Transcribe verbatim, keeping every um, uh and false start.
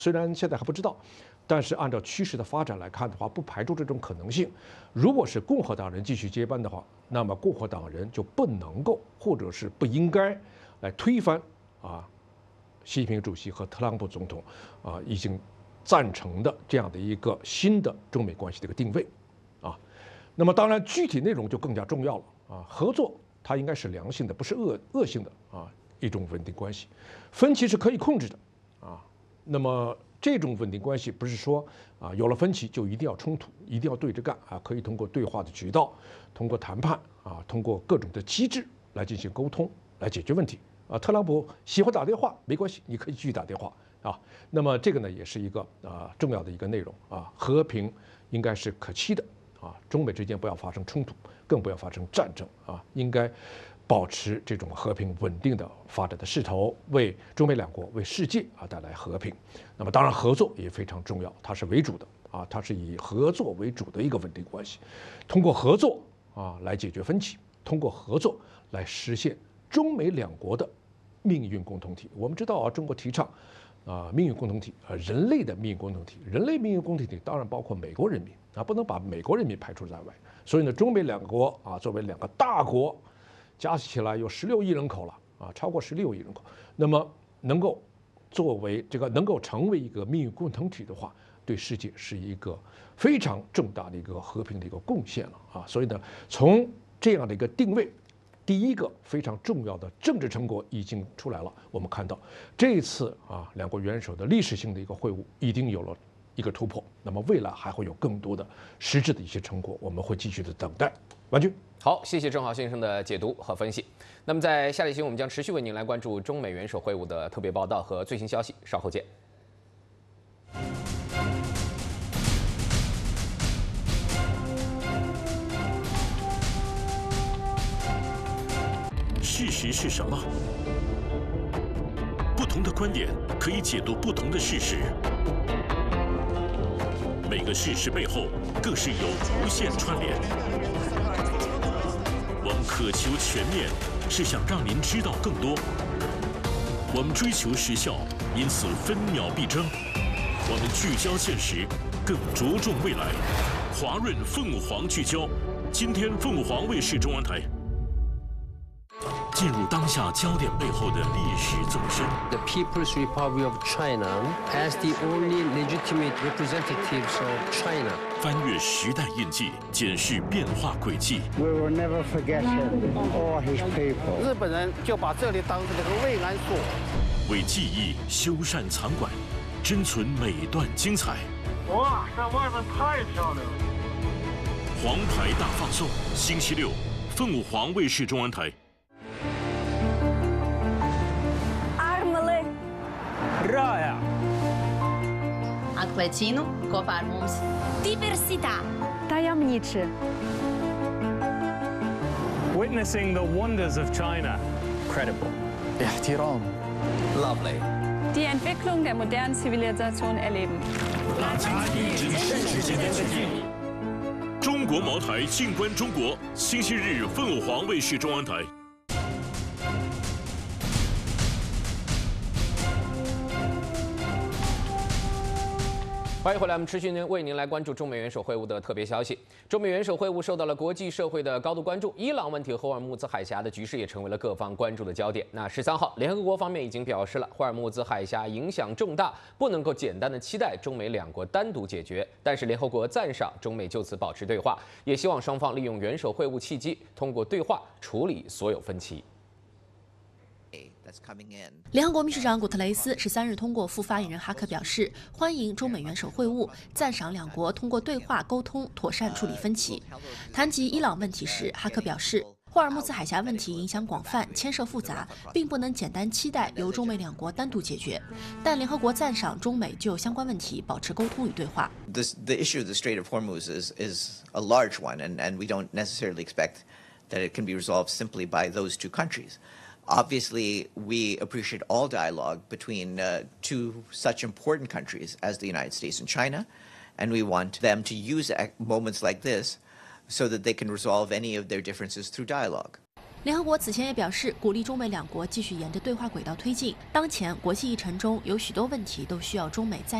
虽然现在还不知道，但是按照趋势的发展来看的话，不排除这种可能性。如果是共和党人继续接班的话，那么共和党人就不能够，或者是不应该来推翻啊，习近平主席和特朗普总统啊已经赞成的这样的一个新的中美关系的一个定位啊。那么当然，具体内容就更加重要了啊。合作它应该是良性的，不是恶恶性的啊一种稳定关系。分歧是可以控制的啊。那么这种稳定关系不是说啊有了分歧就一定要冲突，一定要对着干啊，可以通过对话的渠道，通过谈判啊，通过各种的机制来进行沟通，来解决问题啊。特朗普喜欢打电话没关系，你可以继续打电话啊。那么这个呢也是一个啊重要的一个内容啊，和平应该是可期的啊，中美之间不要发生冲突，更不要发生战争啊，应该保持这种和平稳定的发展的势头，为中美两国、为世界啊带来和平。那么当然合作也非常重要，它是为主的啊，它是以合作为主的一个稳定关系。通过合作啊来解决分歧，通过合作来实现中美两国的命运共同体。我们知道啊，中国提倡啊命运共同体啊，人类的命运共同体，人类命运共同体当然包括美国人民啊，不能把美国人民排除在外。所以呢，中美两国啊作为两个大国，加起来有十六亿人口了啊，超过十六亿人口。那么能够作为这个能够成为一个命运共同体的话，对世界是一个非常重大的一个和平的一个贡献了啊。所以呢，从这样的一个定位，第一个非常重要的政治成果已经出来了。我们看到这次啊两国元首的历史性的一个会晤已经有了一个突破，那么未来还会有更多的实质的一些成果，我们会继续的等待。完军。 好，谢谢郑浩先生的解读和分析。那么在下列新闻，我们将持续为您来关注中美元首会晤的特别报道和最新消息，稍后见。 事实是什么？不同的观点可以解读不同的事实，每个事实背后更是有无限串联。我们渴求全面，是想让您知道更多。我们追求时效，因此分秒必争。我们聚焦现实，更着重未来。华润凤凰聚焦，今天凤凰卫视中文台。进入当下焦点背后的历史纵深。 The People's Republic of China as the only legitimate representatives of China. 翻越时代印记，检视变化轨迹。 We will never forget him or his people. 日本人就把这里当成这个慰安所， 为记忆修缮藏馆，珍存每段精彩。 哇，在外面太漂亮了！ 黄牌大放送，星期六，凤凰卫视中文台。 Raja. Acquaccino, Coparmus. Diversità. Tajemniczy. Witnessing the wonders of China. Credible. Ihtiram. Lovely. Die Entwicklung der modernen Zivilisation erleben. 中国茅台静观中国，星期日凤凰卫视中文台。 欢迎回来，我们持续呢为您来关注中美元首会晤的特别消息。中美元首会晤受到了国际社会的高度关注，伊朗问题和霍尔木兹海峡的局势也成为了各方关注的焦点。那十三号，联合国方面已经表示了，霍尔木兹海峡影响重大，不能够简单的期待中美两国单独解决。但是联合国赞赏中美就此保持对话，也希望双方利用元首会晤契机，通过对话处理所有分歧。 联合国秘书长古特雷斯十三日通过副发言人哈克表示，欢迎中美元首会晤，赞赏两国通过对话沟通妥善处理分歧。谈及伊朗问题时，哈克表示，霍尔木兹海峡问题影响广泛，牵涉复杂，并不能简单期待由中美两国单独解决。但联合国赞赏中美就相关问题保持沟通与对话。 This, the issue of the Strait of Hormuz is, is a large one, and, and we don't necessarily expect that it can be resolved simply by those two countries. Obviously, we appreciate all dialogue between uh, two such important countries as the United States and China, and we want them to use moments like this so that they can resolve any of their differences through dialogue. 联合国此前也表示，鼓励中美两国继续沿着对话轨道推进。当前国际议程中有许多问题都需要中美再